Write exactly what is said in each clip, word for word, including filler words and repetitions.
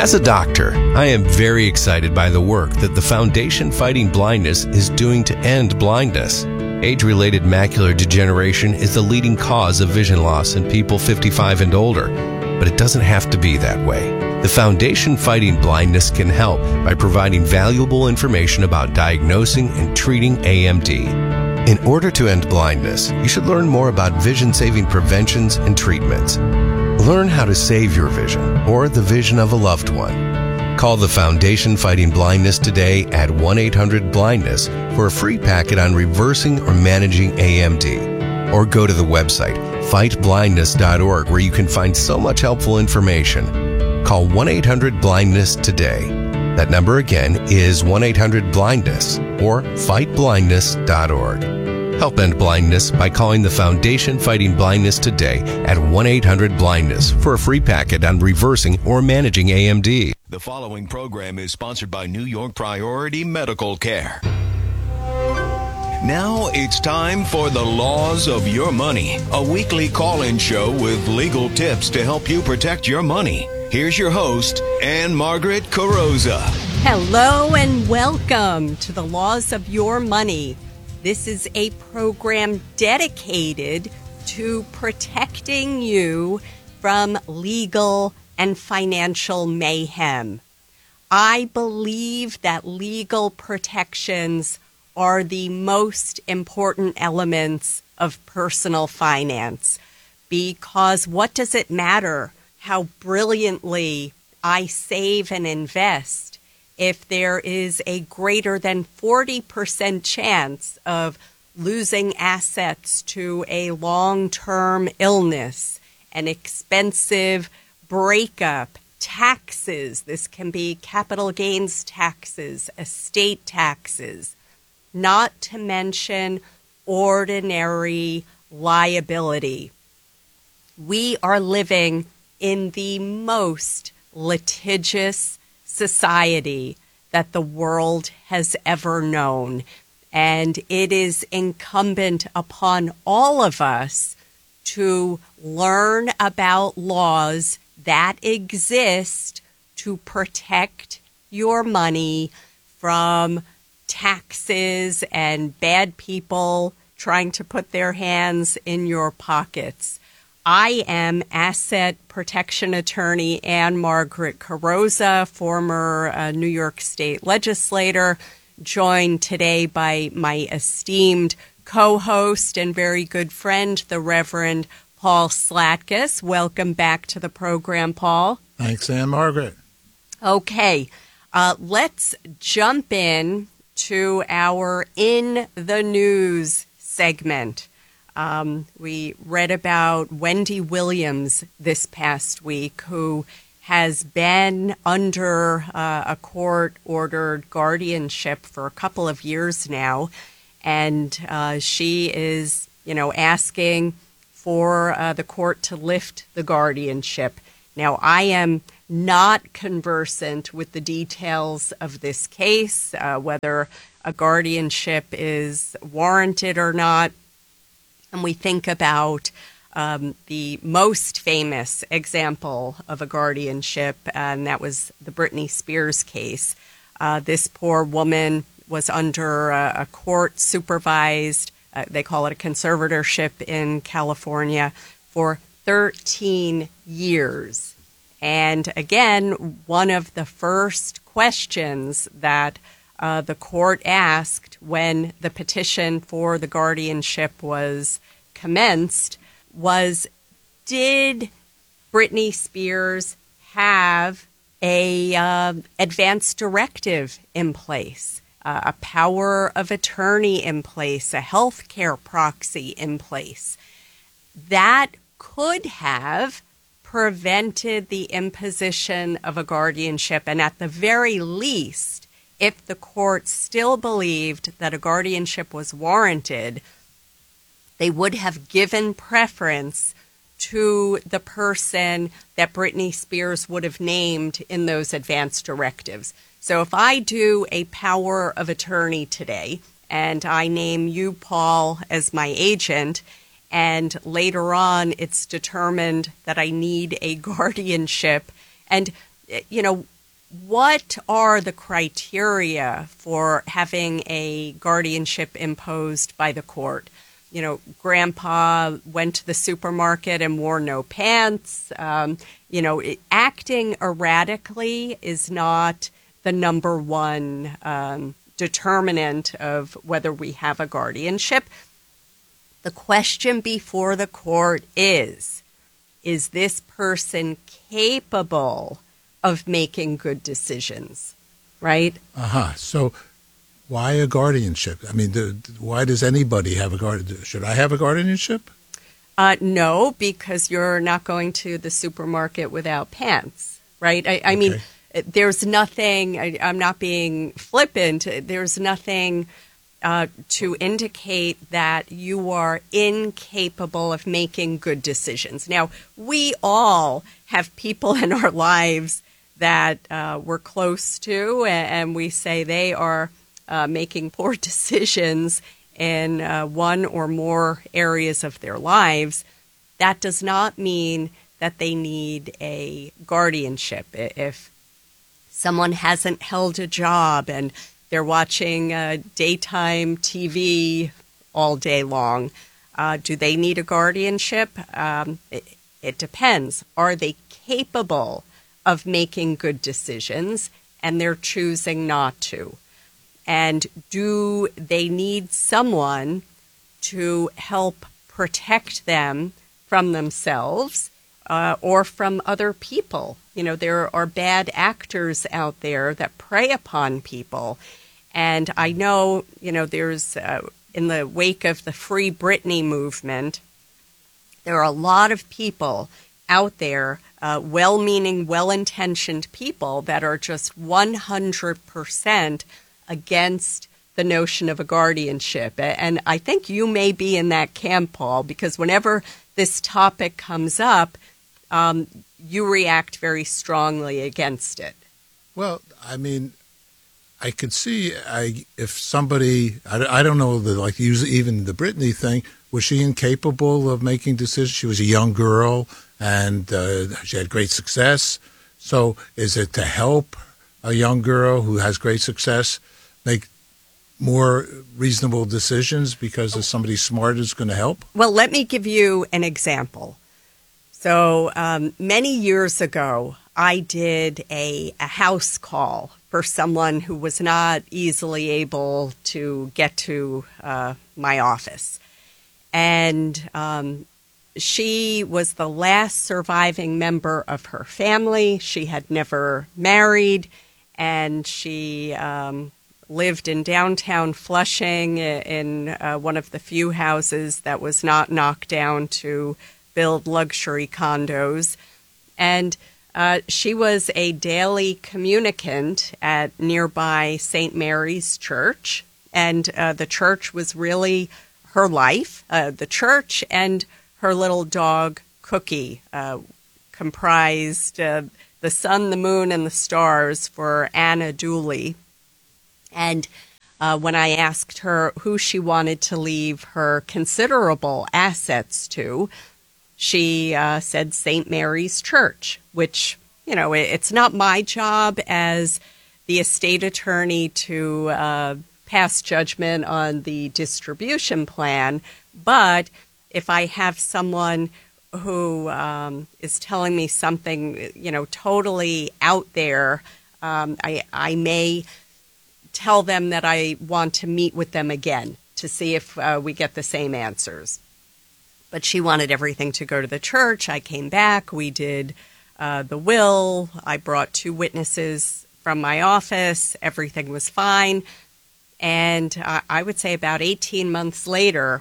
As a doctor, I am very excited by the work that the Foundation Fighting Blindness is doing to end blindness. Age-related macular degeneration is the leading cause of vision loss in people fifty-five and older, but it doesn't have to be that way. The Foundation Fighting Blindness can help by providing valuable information about diagnosing and treating A M D. In order to end blindness, you should learn more about vision-saving preventions and treatments. Learn how to save your vision or the vision of a loved one. Call the Foundation Fighting Blindness today at one eight hundred blindness for a free packet on reversing or managing A M D. Or go to the website fight blindness dot org where you can find so much helpful information. Call one eight hundred blindness today. That number again is one eight hundred blindness or fight blindness dot org. Help end blindness by calling the Foundation Fighting Blindness today at one eight hundred blindness for a free packet on reversing or managing A M D. The following program is sponsored by New York Priority Medical Care. Now it's time for The Laws of Your Money, a weekly call-in show with legal tips to help you protect your money. Here's your host, Ann Margaret Carrozza. Hello and welcome to The Laws of Your Money. This is a program dedicated to protecting you from legal and financial mayhem. I believe that legal protections are the most important elements of personal finance, because what does it matter how brilliantly I save and invest if there is a greater than forty percent chance of losing assets to a long-term illness, an expensive breakup, taxes. This can be capital gains taxes, estate taxes, not to mention ordinary liability. We are living in the most litigious society that the world has ever known. And it is incumbent upon all of us to learn about laws that exist to protect your money from taxes and bad people trying to put their hands in your pockets. I am asset protection attorney Ann Margaret Carrozza, former uh, New York State legislator, joined today by my esteemed co-host and very good friend, the Reverend Paul Slatkus. Welcome back to the program, Paul. Thanks, Ann Margaret. Okay, uh, let's jump in to our In the News segment. Um, we read about Wendy Williams this past week, who has been under uh, a court-ordered guardianship for a couple of years now, and uh, she is, you know, asking for uh, the court to lift the guardianship. Now, I am not conversant with the details of this case, uh, whether a guardianship is warranted or not. And we think about um, the most famous example of a guardianship, and that was the Britney Spears case. Uh, this poor woman was under a, a court-supervised, uh, they call it a conservatorship in California, for thirteen years. And again, one of the first questions that Uh, the court asked when the petition for the guardianship was commenced was, did Britney Spears have a uh, advance directive in place, uh, a power of attorney in place, a health care proxy in place? That could have prevented the imposition of a guardianship, and at the very least, if the court still believed that a guardianship was warranted, they would have given preference to the person that Britney Spears would have named in those advance directives. So if I do a power of attorney today and I name you, Paul, as my agent, and later on it's determined that I need a guardianship, and, you know, what are the criteria for having a guardianship imposed by the court? You know, grandpa went to the supermarket and wore no pants. Um, you know, it, acting erratically is not the number one um, determinant of whether we have a guardianship. The question before the court is, is this person capable of making good decisions, right? Uh-huh. So why a guardianship? I mean, the, why does anybody have a guardian? Should I have a guardianship? Uh, no, because you're not going to the supermarket without pants, right? I, I Okay. mean, there's nothing, I, I'm not being flippant, there's nothing uh, to indicate that you are incapable of making good decisions. Now, we all have people in our lives that uh, we're close to, and we say they are uh, making poor decisions in uh, one or more areas of their lives. That does not mean that they need a guardianship. If someone hasn't held a job and they're watching uh, daytime T V all day long, uh, do they need a guardianship? Um, it, it depends. Are they capable of making good decisions, and they're choosing not to? And do they need someone to help protect them from themselves uh, or from other people? You know, there are bad actors out there that prey upon people. And I know, you know, there's, uh, in the wake of the Free Britney movement, there are a lot of people out there, uh, well-meaning, well-intentioned people that are just one hundred percent against the notion of a guardianship. And I think you may be in that camp, Paul, because whenever this topic comes up, um, you react very strongly against it. Well, I mean, I could see I if somebody, I, I don't know, the, like even the Britney thing, was she incapable of making decisions? She was a young girl and uh, she had great success. So is it to help a young girl who has great success make more reasonable decisions because there's somebody smart who's going to help? Well, let me give you an example. So um, many years ago, I did a, a house call for someone who was not easily able to get to uh, my office. And um, she was the last surviving member of her family. She had never married, and she um, lived in downtown Flushing in uh, one of the few houses that was not knocked down to build luxury condos. And uh, she was a daily communicant at nearby Saint Mary's Church. And uh, the church was really her life. Uh, the church and her little dog, Cookie, uh, comprised uh, the sun, the moon, and the stars for Anna Dooley. And uh, when I asked her who she wanted to leave her considerable assets to, she uh, said Saint Mary's Church, which, you know, it, it's not my job as the estate attorney to uh, pass judgment on the distribution plan. But if I have someone who um, is telling me something, you know, totally out there, um, I, I may tell them that I want to meet with them again to see if uh, we get the same answers. But she wanted everything to go to the church. I came back. We did uh, the will. I brought two witnesses from my office. Everything was fine. And uh, I would say about eighteen months later,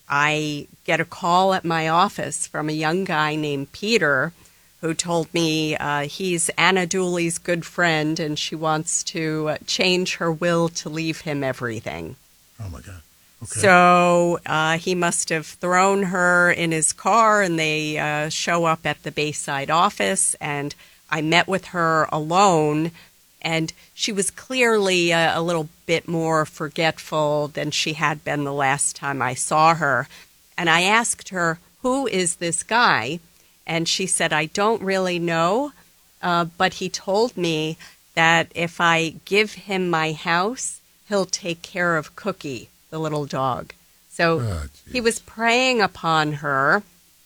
I get a call at my office from a young guy named Peter who told me uh, he's Anna Dooley's good friend and she wants to uh, change her will to leave him everything. Oh, my God. Okay. So uh, he must have thrown her in his car, and they uh, show up at the Bayside office, and I met with her alone, and she was clearly a, a little bit more forgetful than she had been the last time I saw her. And I asked her, who is this guy? And she said, I don't really know, uh, but he told me that if I give him my house, he'll take care of Cookie, the little dog. So Oh, he was preying upon her,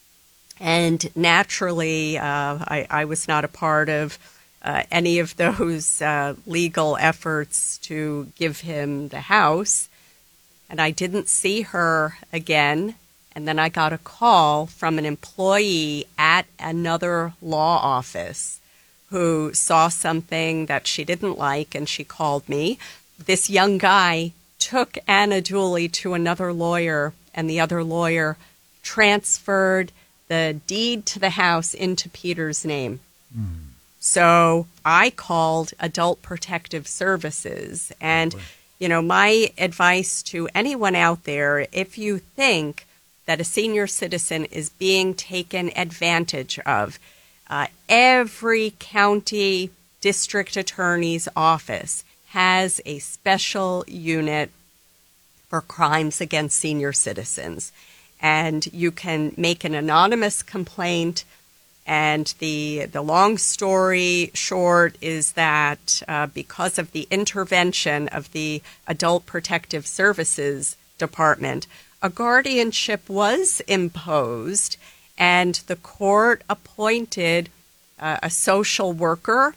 and naturally, uh, I, I was not a part of uh, any of those uh, legal efforts to give him the house. And I didn't see her again. And then I got a call from an employee at another law office who saw something that she didn't like, and she called me. This young guy took Anna Dooley to another lawyer, and the other lawyer transferred the deed to the house into Peter's name. Mm. So I called Adult Protective Services. And, you know, my advice to anyone out there, if you think that a senior citizen is being taken advantage of, uh, every county district attorney's office has a special unit for crimes against senior citizens. And you can make an anonymous complaint. And the the long story short is that uh, because of the intervention of the Adult Protective Services Department, a guardianship was imposed, and the court appointed uh, a social worker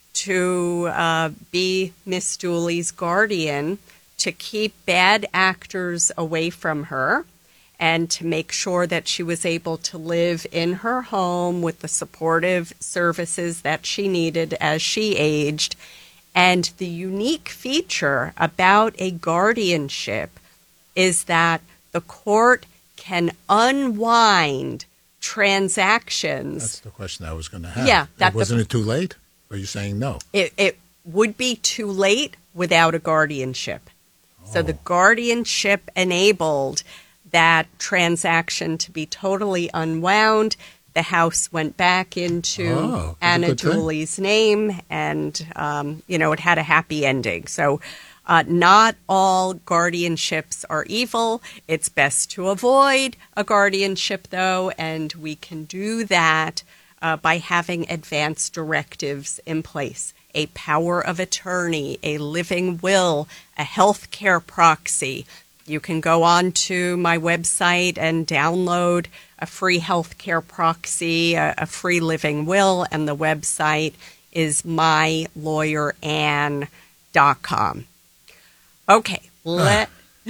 to uh, be Miss Dooley's guardian, to keep bad actors away from her and to make sure that she was able to live in her home with the supportive services that she needed as she aged. And the unique feature about a guardianship is that the court can unwind transactions. That's the question I was going to have. Yeah. That Wasn't the, it too late? Or are you saying no? It, it would be too late without a guardianship. Oh. So the guardianship enabled that transaction to be totally unwound. The house went back into oh, Anna Dooley's name, and, um, you know, it had a happy ending. So uh, not all guardianships are evil. It's best to avoid a guardianship, though, and we can do that uh, by having advance directives in place. A power of attorney, a living will, a health care proxy. You can go on to my website and download a free healthcare proxy, a, a free living will, and the website is my lawyer ann dot com. Okay. Let,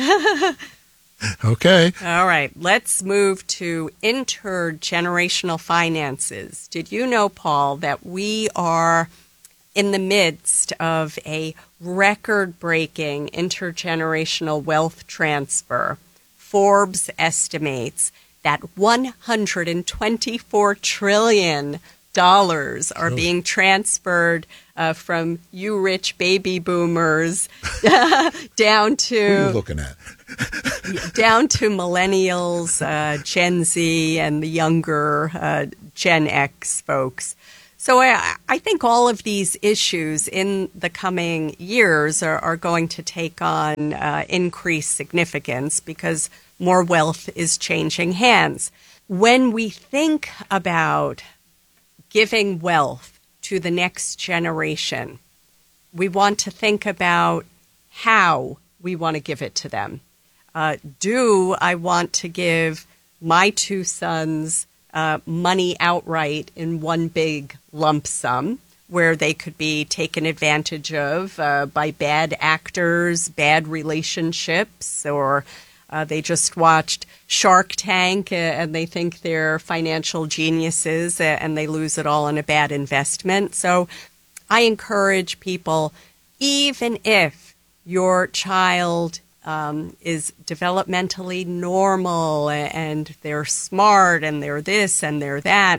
okay. All right. Let's move to intergenerational finances. Did you know, Paul, that we are in the midst of a record-breaking intergenerational wealth transfer? Forbes estimates that one hundred twenty-four trillion dollars are oh. being transferred uh, from you rich baby boomers down to... Who are you looking at? down to millennials, uh, Gen Z, and the younger uh, Gen X folks. So I, I think all of these issues in the coming years are, are going to take on uh, increased significance because more wealth is changing hands. When we think about giving wealth to the next generation, we want to think about how we want to give it to them. Uh, do I want to give my two sons Uh, money outright in one big lump sum where they could be taken advantage of uh, by bad actors, bad relationships, or uh, they just watched Shark Tank uh, and they think they're financial geniuses uh, and they lose it all in a bad investment. So I encourage people, even if your child Um, is developmentally normal and they're smart and they're this and they're that,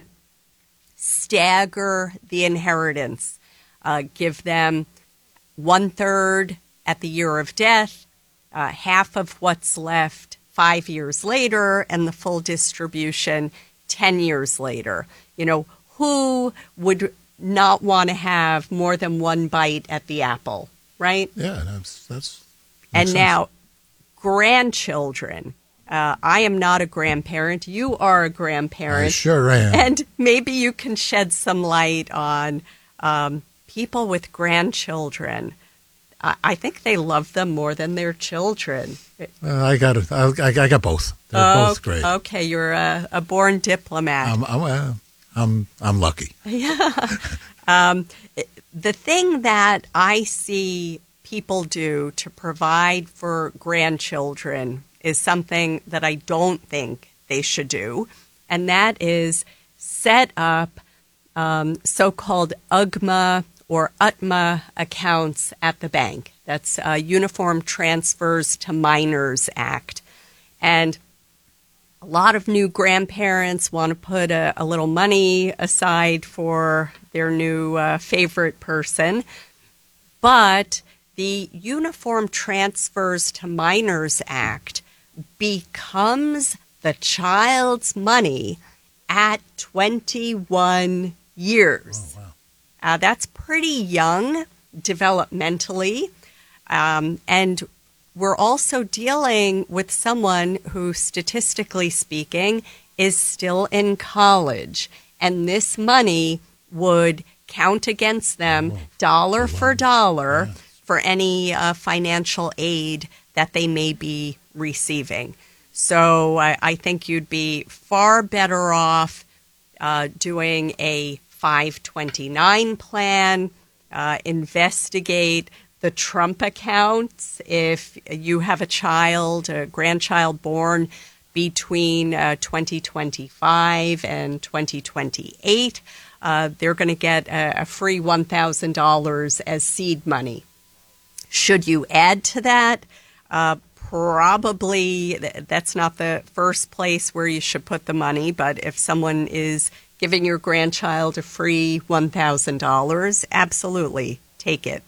stagger the inheritance. Uh, give them one third at the year of death, uh, half of what's left five years later, and the full distribution ten years later. You know, who would not want to have more than one bite at the apple, right? Yeah, that's that's. And sense. now, grandchildren. Uh, I am not a grandparent. You are a grandparent. I sure am. And maybe you can shed some light on um, people with grandchildren, I, I think they love them more than their children. Well, I got it. I, I got both. They're oh, both great. Okay, you're a, a born diplomat. I'm, I'm, uh, I'm, I'm lucky. Yeah. um, the thing that I see people do to provide for grandchildren is something that I don't think they should do, and that is set up um, so-called U G M A or U T M A accounts at the bank. That's uh, Uniform Transfers to Minors Act. And a lot of new grandparents want to put a, a little money aside for their new uh, favorite person. But the Uniform Transfers to Minors Act becomes the child's money at twenty-one years. Oh, wow. Uh, that's pretty young developmentally. Um, and we're also dealing with someone who, statistically speaking, is still in college. And this money would count against them oh, dollar for dollar yes. for any uh, financial aid that they may be receiving. So I, I think you'd be far better off uh, doing a five twenty-nine plan, uh, investigate the Trump accounts if you have a child, a grandchild born between uh, twenty twenty-five and twenty twenty-eight. Uh, they're going to get a, a free one thousand dollars as seed money. Should you add to that? Uh, probably that's not the first place where you should put the money, but if someone is giving your grandchild a free one thousand dollars, absolutely take it.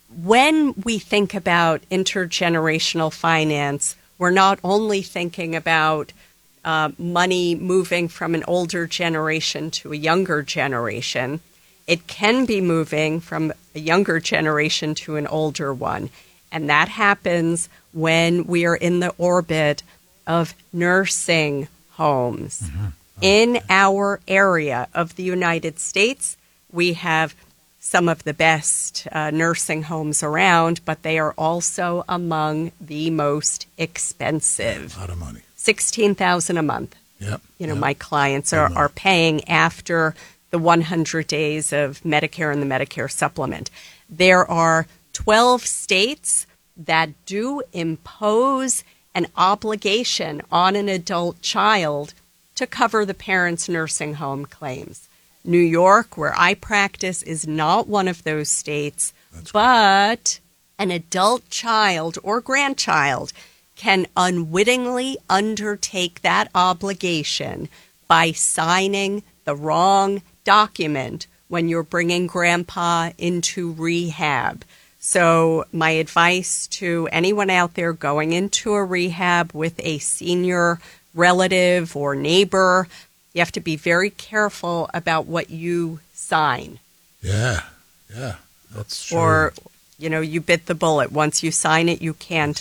When we think about intergenerational finance, we're not only thinking about uh, money moving from an older generation to a younger generation. It can be moving from a younger generation to an older one. And that happens when we are in the orbit of nursing homes. Mm-hmm. Okay. In our area of the United States, we have some of the best uh, nursing homes around, but they are also among the most expensive. A lot of money. sixteen thousand dollars a month. Yep. You know, yep. my clients are, are paying after the one hundred days of Medicare and the Medicare supplement. There are twelve states that do impose an obligation on an adult child to cover the parent's nursing home claims. New York, where I practice, is not one of those states, That's but cool. An adult child or grandchild can unwittingly undertake that obligation by signing the wrong document when you're bringing grandpa into rehab. So my advice to anyone out there going into a rehab with a senior relative or neighbor, you have to be very careful about what you sign. Yeah, yeah, that's true. Or, you know, you bit the bullet. Once you sign it, you can't